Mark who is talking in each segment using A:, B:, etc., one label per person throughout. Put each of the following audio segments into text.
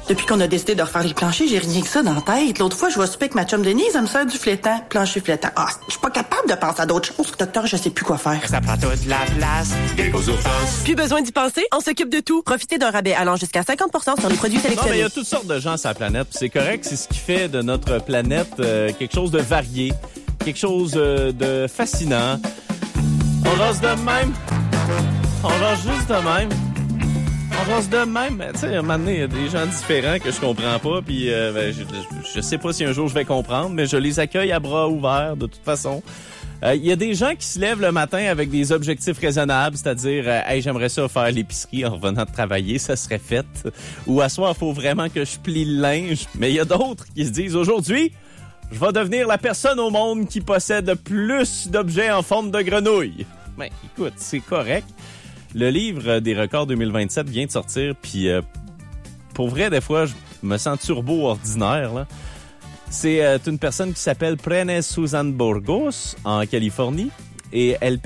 A: Depuis qu'on a décidé de refaire les planchers, j'ai rien que ça dans la tête. L'autre fois, je vais souper avec ma chum Denise, elle me sert du flétan, plancher flétan. Ah, je suis pas capable de penser à d'autres choses. Docteur, je sais plus quoi faire.
B: Ça prend toute la place.
C: Plus besoin d'y penser, on s'occupe de tout. Profitez d'un rabais allant jusqu'à 50% sur les produits
D: Non,
C: sélectionnés.
D: mais il y a toutes sortes de gens sur la planète. C'est correct, c'est ce qui fait de notre planète quelque chose de varié, quelque chose de fascinant. On rase de même. On rase juste de même. On rase de même. Tu sais, à un moment donné, il y a des gens différents que je comprends pas, puis je sais pas si un jour je vais comprendre, mais je les accueille à bras ouverts, de toute façon. Il y a des gens qui se lèvent le matin avec des objectifs raisonnables, c'est-à-dire hey, j'aimerais ça faire l'épicerie en revenant de travailler, ça serait fait. Ou à soir, il faut vraiment que je plie le linge. Mais il y a d'autres qui se disent aujourd'hui, je vais devenir la personne au monde qui possède plus d'objets en forme de grenouille. Ben, écoute, c'est correct. Le livre des records 2027 vient de sortir, puis pour vrai, des fois, je me sens turbo ordinaire, là. C'est une personne qui s'appelle Prene Susan Burgos, en Californie, et elle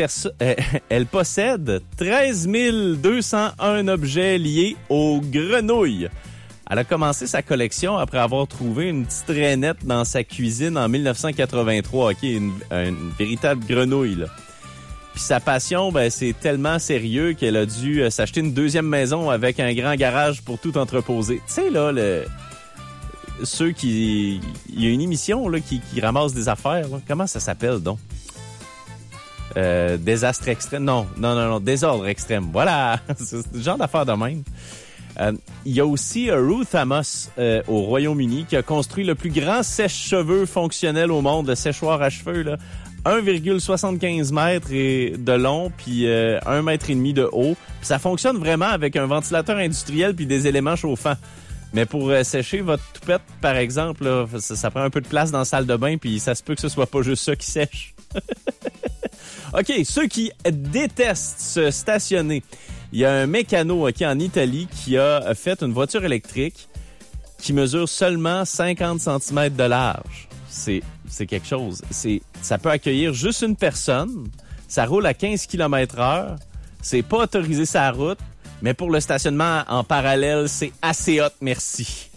D: possède 13 201 objets liés aux grenouilles. Elle a commencé sa collection après avoir trouvé une petite rainette dans sa cuisine en 1983, une véritable grenouille, là. Puis sa passion, ben c'est tellement sérieux qu'elle a dû s'acheter une deuxième maison avec un grand garage pour tout entreposer. Tu sais, là, ceux qui... Il y a une émission là qui ramasse des affaires. Là. Comment ça s'appelle, donc? Désastre extrême? Non. Désordre extrême. Voilà! C'est ce genre d'affaires de même. Il y a aussi Ruth Amos au Royaume-Uni qui a construit le plus grand sèche-cheveux fonctionnel au monde, le séchoir à cheveux, là. 1,75 mètres de long, puis 1,5 mètre de haut. Puis ça fonctionne vraiment avec un ventilateur industriel puis des éléments chauffants. Mais pour sécher votre toupette, par exemple, là, ça prend un peu de place dans la salle de bain, puis ça se peut que ce soit pas juste ça qui sèche. OK, ceux qui détestent se stationner. Il y a un mécano en Italie qui a fait une voiture électrique qui mesure seulement 50 cm de large. C'est quelque chose. Ça peut accueillir juste une personne. Ça roule à 15 km/h. C'est pas autorisé sur la route. Mais pour le stationnement en parallèle, c'est assez hot, merci.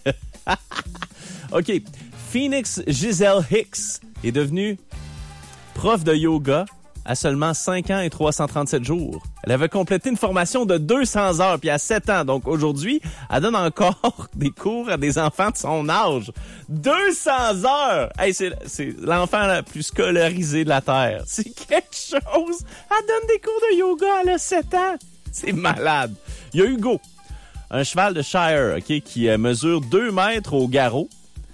D: OK. Phoenix Giselle Hicks est devenue prof de yoga à seulement 5 ans et 337 jours. Elle avait complété une formation de 200 heures, puis à 7 ans. Donc aujourd'hui, elle donne encore des cours à des enfants de son âge. 200 heures! Hey, c'est l'enfant le plus scolarisé de la Terre. C'est quelque chose! Elle donne des cours de yoga, elle a 7 ans! C'est malade! Il y a Hugo, un cheval de Shire, OK, qui mesure 2 mètres au garrot.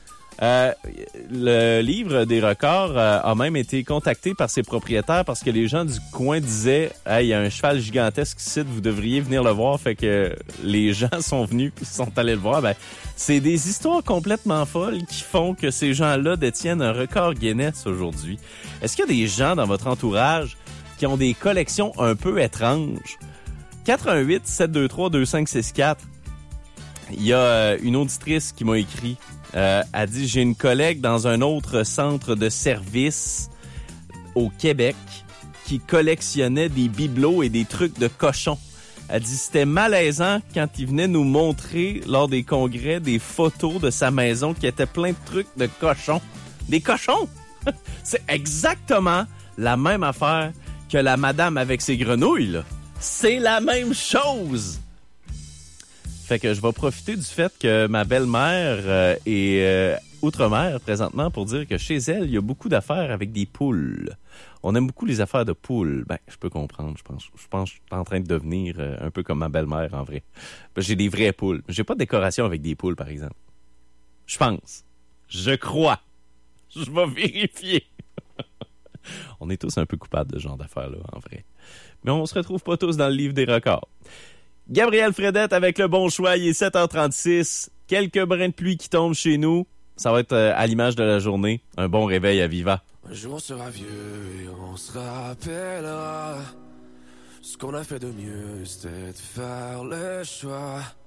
D: Le livre des records a même été contacté par ses propriétaires parce que les gens du coin disaient « Hey, il y a un cheval gigantesque ici, vous devriez venir le voir. » Fait que les gens sont venus et sont allés le voir. Ben, c'est des histoires complètement folles qui font que ces gens-là détiennent un record Guinness aujourd'hui. Est-ce qu'il y a des gens dans votre entourage qui ont des collections un peu étranges? 418-723-2564. Il y a une auditrice qui m'a écrit. Elle dit, j'ai une collègue dans un autre centre de service au Québec qui collectionnait des bibelots et des trucs de cochons. Elle dit, c'était malaisant quand il venait nous montrer lors des congrès des photos de sa maison qui étaient plein de trucs de cochons. Des cochons! C'est exactement la même affaire que la madame avec ses grenouilles, là. C'est la même chose! Fait que je vais profiter du fait que ma belle-mère est outre-mer présentement pour dire que chez elle, il y a beaucoup d'affaires avec des poules. On aime beaucoup les affaires de poules. Ben, je peux comprendre. Je pense que je suis en train de devenir un peu comme ma belle-mère en vrai. Ben, j'ai des vraies poules. J'ai pas de décoration avec des poules, par exemple. Je pense. Je crois. Je vais vérifier. On est tous un peu coupables de ce genre d'affaires-là, en vrai. Mais on se retrouve pas tous dans le livre des records. Gabriel Fredette avec le bon choix, il est 7h36. Quelques brins de pluie qui tombent chez nous. Ça va être à l'image de la journée. Un bon réveil à Viva.
E: Un jour on sera vieux et on se rappellera. Ce qu'on a fait de mieux, c'était de faire le choix